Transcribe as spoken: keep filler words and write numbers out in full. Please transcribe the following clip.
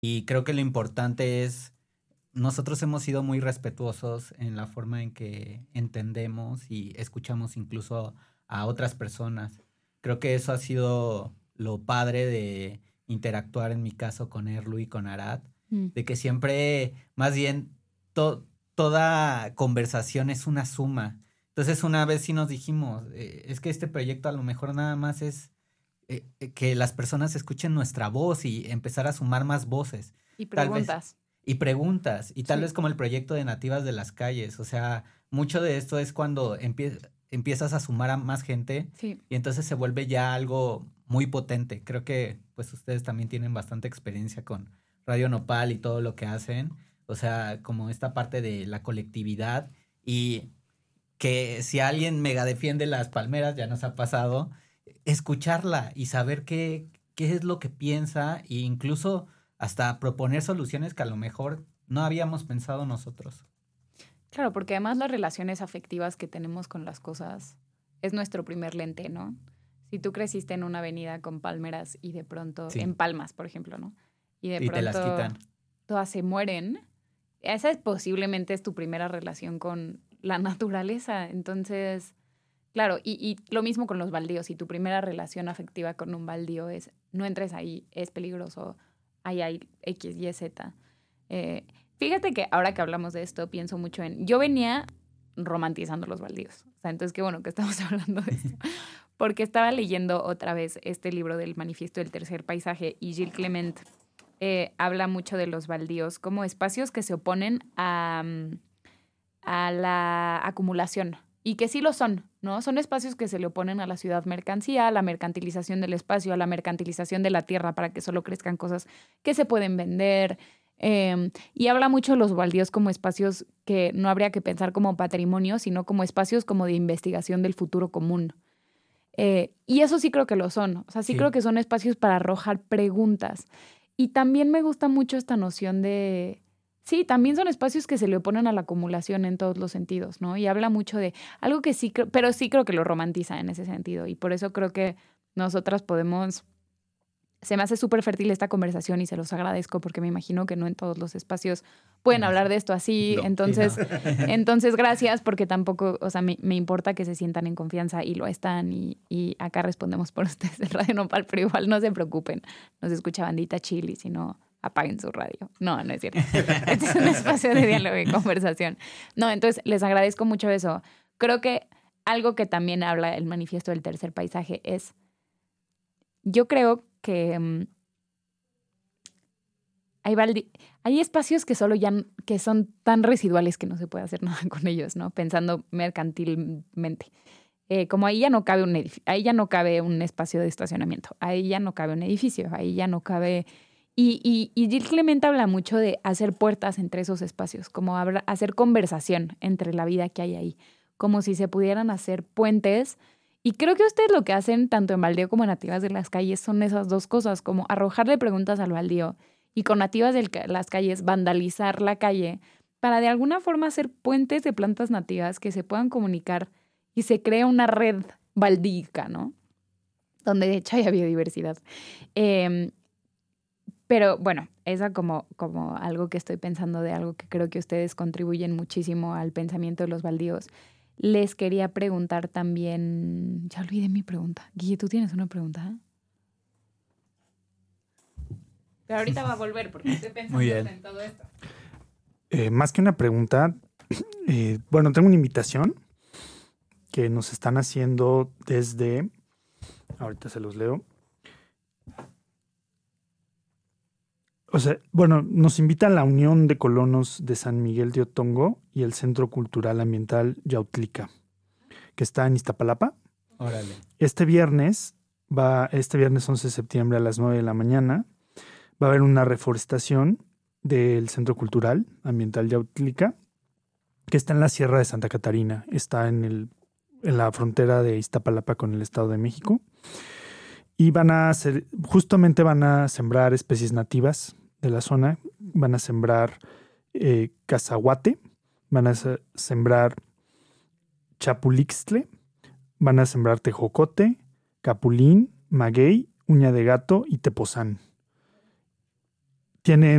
Y creo que lo importante es, nosotros hemos sido muy respetuosos en la forma en que entendemos y escuchamos incluso a otras personas. Creo que eso ha sido lo padre de interactuar en mi caso con Erlu y con Arad, Mm. de que siempre, más bien, to- toda conversación es una suma. Entonces una vez sí nos dijimos, eh, es que este proyecto a lo mejor nada más es eh, eh, que las personas escuchen nuestra voz y empezar a sumar más voces. Y Tal vez. preguntas. Y preguntas. Y tal Sí. vez como el proyecto de Nativas de las Calles. O sea, mucho de esto es cuando empie- empiezas a sumar a más gente Sí. y entonces se vuelve ya algo muy potente. Creo que pues ustedes también tienen bastante experiencia con Radio Nopal y todo lo que hacen. O sea, como esta parte de la colectividad y que si alguien mega defiende las palmeras, ya nos ha pasado, escucharla y saber qué, qué es lo que piensa e incluso hasta proponer soluciones que a lo mejor no habíamos pensado nosotros. Claro, porque además las relaciones afectivas que tenemos con las cosas es nuestro primer lente, ¿no? Si tú creciste en una avenida con palmeras y de pronto, Sí. en Palmas, por ejemplo, ¿no? Y de Y te las pronto quitan. todas se mueren, esa es posiblemente es tu primera relación con la naturaleza. Entonces, claro, y, y lo mismo con los baldíos. Si tu primera relación afectiva con un baldío es no entres ahí, es peligroso, ahí hay X, Y, Z. Eh, fíjate que ahora que hablamos de esto, pienso mucho en... Yo venía romantizando los baldíos. O sea, entonces qué bueno que estamos hablando de esto. Porque estaba leyendo otra vez este libro del Manifiesto del Tercer Paisaje y Gilles Clement eh, habla mucho de los baldíos como espacios que se oponen a, a la acumulación. Y que sí lo son, ¿no? Son espacios que se le oponen a la ciudad mercancía, a la mercantilización del espacio, a la mercantilización de la tierra para que solo crezcan cosas que se pueden vender. Eh, y habla mucho de los baldíos como espacios que no habría que pensar como patrimonio, sino como espacios como de investigación del futuro común. Eh, y eso sí creo que lo son. O sea, sí, Sí. creo que son espacios para arrojar preguntas. Y también me gusta mucho esta noción de... Sí, también son espacios que se le oponen a la acumulación en todos los sentidos, ¿no? Y habla mucho de algo que sí creo, pero sí creo que lo romantiza en ese sentido. Y por eso creo que nosotras podemos... Se me hace súper fértil esta conversación y se los agradezco porque me imagino que no en todos los espacios pueden Gracias. hablar de esto así. No. Entonces, Sí, no. entonces, gracias porque tampoco, o sea, me, me importa que se sientan en confianza y lo están. Y, y acá respondemos por ustedes en Radio Nopal, pero igual no se preocupen. Nos escucha bandita chili, si no, apaguen su radio. No, no es cierto. Este es un espacio de diálogo y conversación. No, entonces les agradezco mucho eso. Creo que algo que también habla el Manifiesto del Tercer Paisaje es, yo creo que um, hay, baldi- hay espacios que solo ya que son tan residuales que no se puede hacer nada con ellos, ¿no? Pensando mercantilmente. Eh, como ahí ya no cabe un edificio, ahí ya no cabe un espacio de estacionamiento, ahí ya no cabe un edificio, ahí ya no cabe... Y, y, y Gilles Clement habla mucho de hacer puertas entre esos espacios, como habla, hacer conversación entre la vida que hay ahí, como si se pudieran hacer puentes. Y creo que ustedes lo que hacen, tanto en Baldío como en Nativas de las Calles, son esas dos cosas, como arrojarle preguntas al baldío y con Nativas de las Calles vandalizar la calle para de alguna forma hacer puentes de plantas nativas que se puedan comunicar y se crea una red baldíica, ¿no? Donde de hecho hay biodiversidad. Eh, pero bueno, esa como, como algo que estoy pensando de algo que creo que ustedes contribuyen muchísimo al pensamiento de los baldíos. Les quería preguntar también... Ya olvidé mi pregunta. Guille, ¿tú tienes una pregunta? Pero ahorita va a volver porque estoy pensando en todo esto. Eh, más que una pregunta, eh, bueno, tengo una invitación que nos están haciendo desde... Ahorita se los leo. O sea, bueno, nos invita la Unión de Colonos de San Miguel de Otongo y el Centro Cultural Ambiental Yautlica, que está en Iztapalapa. Órale. Este viernes, va, este viernes once de septiembre a las nueve de la mañana, va a haber una reforestación del Centro Cultural Ambiental Yautlica, que está en la Sierra de Santa Catarina, está en, el, en la frontera de Iztapalapa con el Estado de México. Y van a hacer, justamente van a sembrar especies nativas de la zona, van a sembrar eh, cazahuate, van a se- sembrar chapulixtle, van a sembrar tejocote, capulín, maguey, uña de gato y tepozán. tienen